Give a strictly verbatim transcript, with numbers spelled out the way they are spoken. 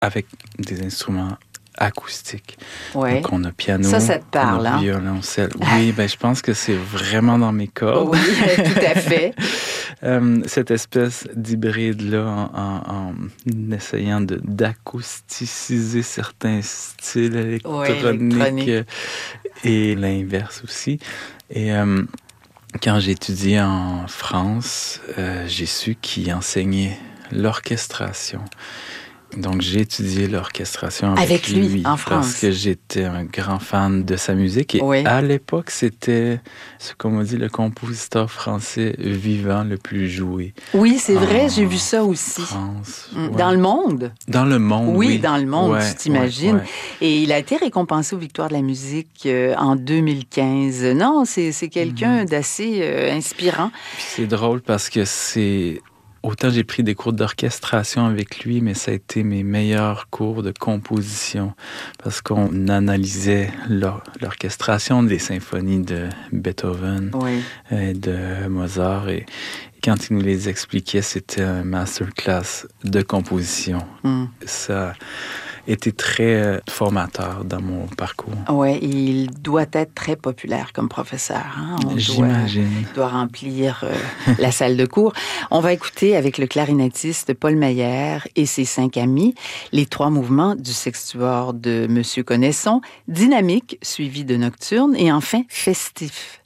avec des instruments acoustiques. Ouais. Donc, on a piano, ça, ça te parle, on a hein? violoncelle. Oui, ben, je pense que c'est vraiment dans mes cordes. Oui, tout à fait. euh, cette espèce d'hybride-là, en, en, en essayant de, d'acousticiser certains styles électroniques, ouais, électronique. et l'inverse aussi. Et euh, quand j'ai étudié en France, euh, j'ai su qu'il enseignait l'orchestration. Donc, j'ai étudié l'orchestration avec, avec lui, lui en France. parce que j'étais un grand fan de sa musique. Et oui. à l'époque, c'était, ce qu'on m'a dit, le compositeur français vivant le plus joué. Oui, c'est vrai, j'ai vu ça aussi. France, ouais. ouais. Dans le monde. Dans le monde, oui. Oui, dans le monde, ouais, tu t'imagines. Ouais, ouais. Et il a été récompensé aux Victoires de la musique euh, en deux mille quinze. Non, c'est, c'est quelqu'un mm-hmm. d'assez euh, inspirant. Puis c'est drôle parce que c'est... Autant j'ai pris des cours d'orchestration avec lui, mais ça a été mes meilleurs cours de composition parce qu'on analysait l'or- l'orchestration des symphonies de Beethoven oui. et de Mozart. Et quand il nous les expliquait, c'était un masterclass de composition. Mm. Ça était très formateur dans mon parcours. Oui, il doit être très populaire comme professeur. Hein? On J'imagine. Doit, il doit remplir euh, la salle de cours. On va écouter avec le clarinettiste Paul Meyer et ses cinq amis les trois mouvements du sextuor de Monsieur Connaisson, dynamique, suivi de nocturne et enfin festif.